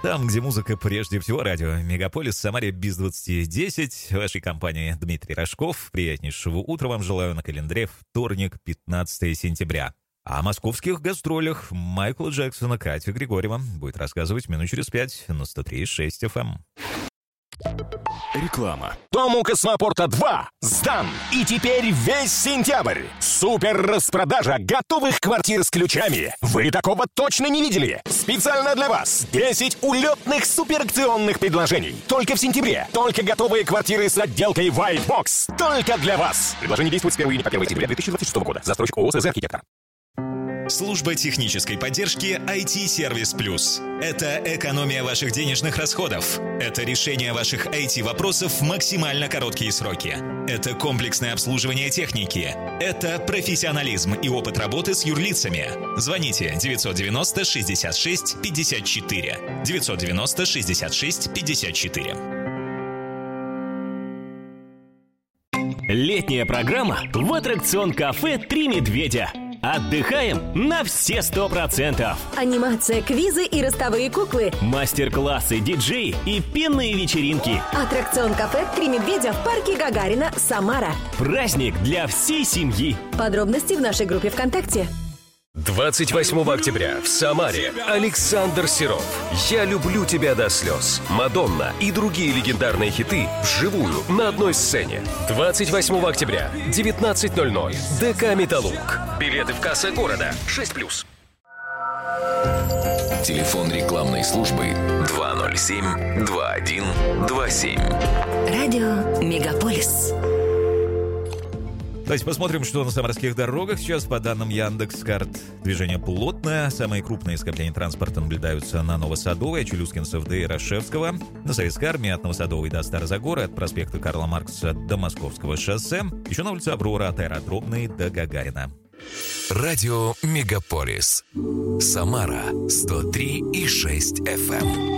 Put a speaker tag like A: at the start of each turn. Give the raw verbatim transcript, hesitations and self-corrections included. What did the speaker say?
A: Там, где музыка прежде всего, радио «Мегаполис», Самаре без двадцати десять. В вашей компании Дмитрий Рожков. Приятнейшего утра вам желаю. На календаре вторник, пятнадцатое сентября. О московских гастролях Майкла Джексона Катя Григорьева будет рассказывать минут через пять на сто три и шесть эф эм.
B: Реклама. Дом у Космопорта два сдан. И теперь весь сентябрь. Супер распродажа готовых квартир с ключами. Вы такого точно не видели. Специально для вас десять улетных суперакционных предложений. Только в сентябре. Только готовые квартиры с отделкой White Box. Только для вас. Предложение действует с первого июня по первое сентября две тысячи двадцать шестого года. Застройщик ООО «СЗ Архитектор».
C: Служба технической поддержки ай ти-сервис плюс. Это экономия ваших денежных расходов. Это решение ваших ай ти-вопросов в максимально короткие сроки. Это комплексное обслуживание техники. Это профессионализм и опыт работы с юрлицами. Звоните девятьсот девяносто шестьдесят шесть пятьдесят четыре. девятьсот девяносто шестьдесят шесть пятьдесят четыре.
D: Летняя программа в аттракцион-кафе «Три медведя». Отдыхаем на все сто процентов.
E: Анимация, квизы и ростовые куклы.
D: Мастер-классы, диджеи и пенные вечеринки.
E: Аттракцион кафе «Три медведя» в парке Гагарина, Самара.
D: Праздник для всей семьи.
E: Подробности в нашей группе ВКонтакте.
F: двадцать восьмого октября в Самаре Александр Серов. «Я люблю тебя до слез», «Мадонна» и другие легендарные хиты вживую на одной сцене. двадцать восьмого октября, девятнадцать ноль ноль. ДК «Металлург». Билеты в кассе города шесть плюс.
G: Телефон рекламной службы два ноль семь два один два семь.
E: Радио «Мегаполис».
A: Давайте посмотрим, что на самарских дорогах сейчас. По данным Яндекс.Карт, движение плотное. Самые крупные скопления транспорта наблюдаются на Новосадовой, Челюскинцев и Рашевского, на Советской Армии от Новосадовой до Старозагора, от проспекта Карла Маркса до Московского шоссе, еще на улице Аврора от Аэродромной до Гагарина.
G: Радио «Мегаполис». Самара сто три и шесть эф эм.